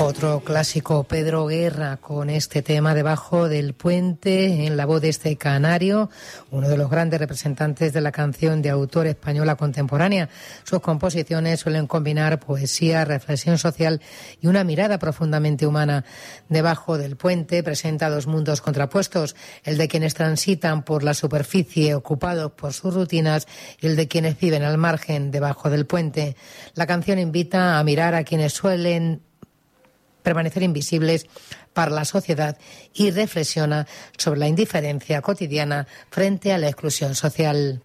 Otro clásico, Pedro Guerra, con este tema Debajo del puente, en la voz de este canario, uno de los grandes representantes de la canción de autor española contemporánea. Sus composiciones suelen combinar poesía, reflexión social y una mirada profundamente humana. Debajo del puente presenta dos mundos contrapuestos, el de quienes transitan por la superficie ocupados por sus rutinas y el de quienes viven al margen, debajo del puente. La canción invita a mirar a quienes suelen permanecer invisibles para la sociedad y reflexiona sobre la indiferencia cotidiana frente a la exclusión social.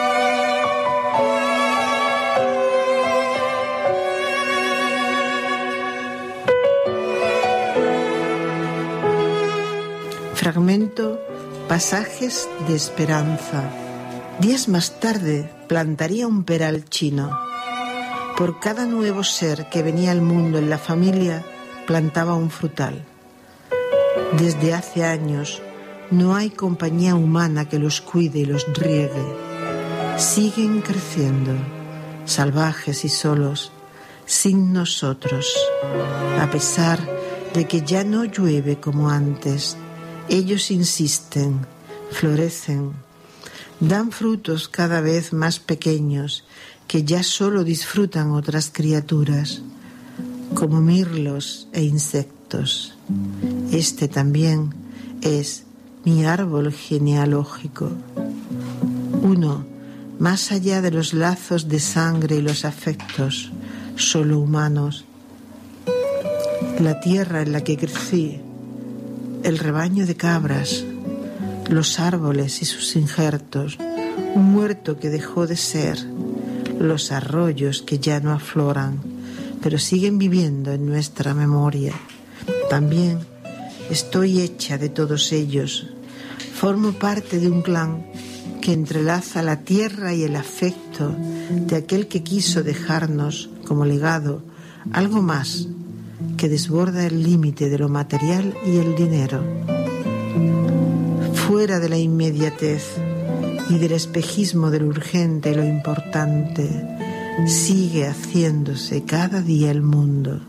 Fragmento: Pasajes de esperanza. Días más tarde plantaría un peral chino. Por cada nuevo ser que venía al mundo en la familia, plantaba un frutal. Desde hace años no hay compañía humana que los cuide y los riegue. Siguen creciendo, salvajes y solos, sin nosotros. A pesar de que ya no llueve como antes, ellos insisten, florecen, dan frutos cada vez más pequeños que ya solo disfrutan otras criaturas, como mirlos e insectos. Este también es mi árbol genealógico. Uno, más allá de los lazos de sangre y los afectos, solo humanos. La tierra en la que crecí, el rebaño de cabras, los árboles y sus injertos, un huerto que dejó de ser, los arroyos que ya no afloran, pero siguen viviendo en nuestra memoria. También estoy hecha de todos ellos. Formo parte de un clan que entrelaza la tierra y el afecto de aquel que quiso dejarnos como legado algo más que desborda el límite de lo material y el dinero. Fuera de la inmediatez y del espejismo de lo urgente y lo importante, sigue haciéndose cada día el mundo.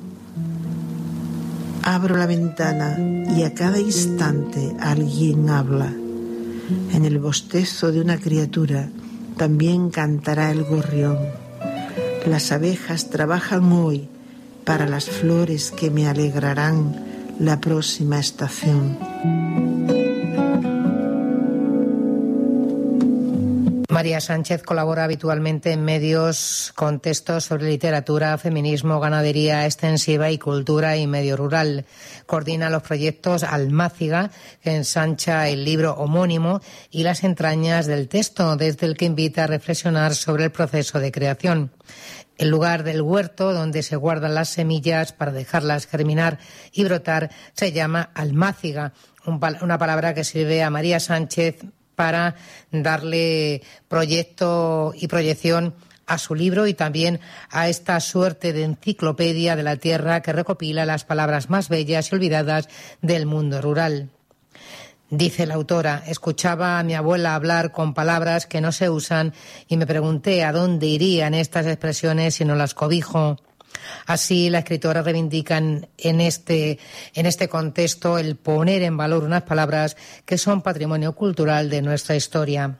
Abro la ventana y a cada instante alguien habla. En el bostezo de una criatura también cantará el gorrión. Las abejas trabajan hoy para las flores que me alegrarán la próxima estación. María Sánchez colabora habitualmente en medios con textos sobre literatura, feminismo, ganadería extensiva y cultura y medio rural. Coordina los proyectos Almáciga, que ensancha el libro homónimo y las entrañas del texto, desde el que invita a reflexionar sobre el proceso de creación. El lugar del huerto donde se guardan las semillas para dejarlas germinar y brotar se llama Almáciga, una palabra que sirve a María Sánchez para darle proyecto y proyección a su libro y también a esta suerte de enciclopedia de la tierra que recopila las palabras más bellas y olvidadas del mundo rural. Dice la autora: escuchaba a mi abuela hablar con palabras que no se usan y me pregunté a dónde irían estas expresiones si no las cobijo. Así, la escritora reivindica en este contexto el poner en valor unas palabras que son patrimonio cultural de nuestra historia.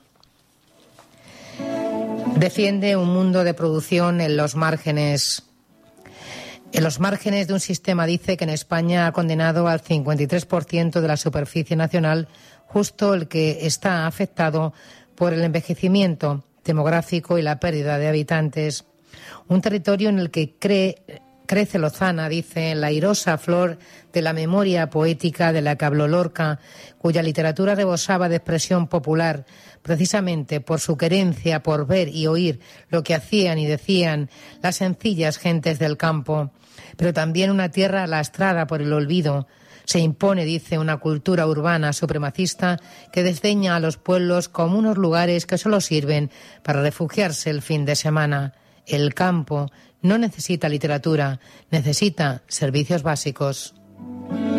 Defiende un mundo de producción en los márgenes. En los márgenes de un sistema, dice, que en España ha condenado al 53% de la superficie nacional, justo el que está afectado por el envejecimiento demográfico y la pérdida de habitantes. Un territorio en el que crece lozana, dice, la airosa flor de la memoria poética de la que habló Lorca, cuya literatura rebosaba de expresión popular, precisamente por su querencia por ver y oír lo que hacían y decían las sencillas gentes del campo, pero también una tierra lastrada por el olvido. Se impone, dice, una cultura urbana supremacista que desdeña a los pueblos como unos lugares que solo sirven para refugiarse el fin de semana. El campo no necesita literatura, necesita servicios básicos.